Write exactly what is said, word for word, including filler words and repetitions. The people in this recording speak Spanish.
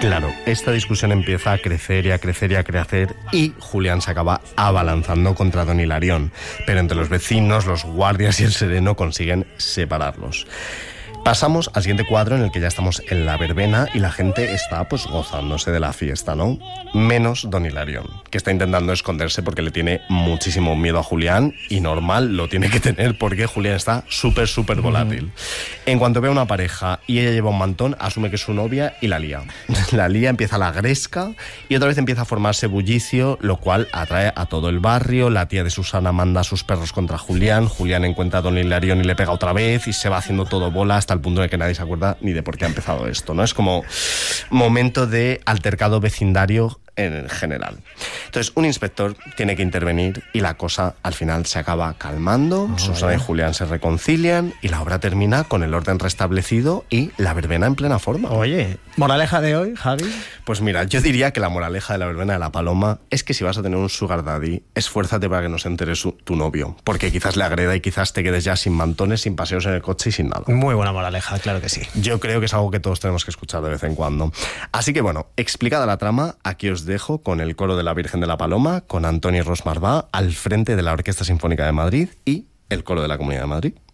Claro, esta discusión empieza a crecer y a crecer y a crecer y Julián se acaba abalanzando contra don Hilarión. Pero entre los vecinos, los guardias y el sereno consiguen separarlos. Pasamos al siguiente cuadro en el que ya estamos en la verbena y la gente está pues gozándose de la fiesta, ¿no? Menos don Hilarión, que está intentando esconderse porque le tiene muchísimo miedo a Julián y normal lo tiene que tener porque Julián está súper, súper volátil. Mm. En cuanto ve a una pareja y ella lleva un mantón, asume que es su novia y la lía. La lía, empieza la gresca y otra vez empieza a formarse bullicio, lo cual atrae a todo el barrio. La tía de Susana manda a sus perros contra Julián. Julián encuentra a don Hilarión y le pega otra vez y se va haciendo todo bola hasta al punto de que nadie se acuerda ni de por qué ha empezado esto, ¿no? Es como momento de altercado vecindario en general. Entonces, un inspector tiene que intervenir y la cosa al final se acaba calmando. Oh, Susana yeah. y Julián se reconcilian y la obra termina con el orden restablecido y la verbena en plena forma. Oye, ¿moraleja de hoy, Javi? Pues mira, yo diría que la moraleja de la verbena de la Paloma es que si vas a tener un sugar daddy, esfuérzate para que no se entere su, tu novio, porque quizás le agreda y quizás te quedes ya sin mantones, sin paseos en el coche y sin nada. Muy buena moraleja, claro que sí. Yo creo que es algo que todos tenemos que escuchar de vez en cuando. Así que bueno, explicada la trama, aquí os dejo con el coro de la Virgen de la Paloma, con Antoni Ros Marbà al frente de la Orquesta Sinfónica de Madrid y el coro de la Comunidad de Madrid.